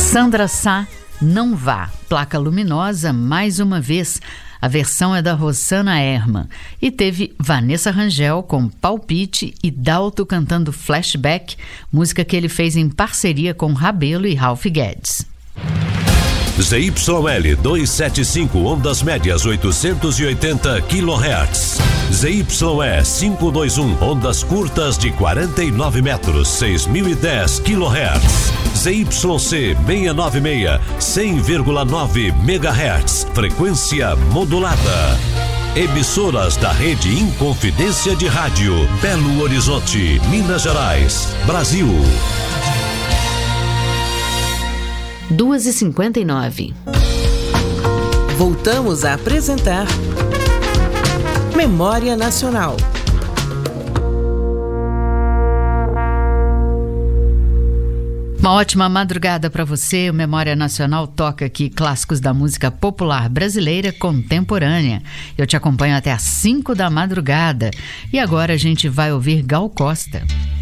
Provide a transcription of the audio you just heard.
Sandra Sá, Não Vá, placa luminosa, mais uma vez. A versão é da Rosana Herman. E teve Vanessa Rangel com Palpite e Dalto cantando Flashback, música que ele fez em parceria com Rabelo e Ralph Guedes. ZYL 275, ondas médias 880 kHz. ZYE 521, ondas curtas de 49 metros, 6010 kHz. ZYC 696, 100,9 MHz, frequência modulada. Emissoras da rede Inconfidência de Rádio, Belo Horizonte, Minas Gerais, Brasil. 2h59. Voltamos a apresentar Memória Nacional. Uma ótima madrugada para você. O Memória Nacional toca aqui clássicos da música popular brasileira contemporânea. Eu te acompanho até às 5 da madrugada. E agora a gente vai ouvir Gal Costa.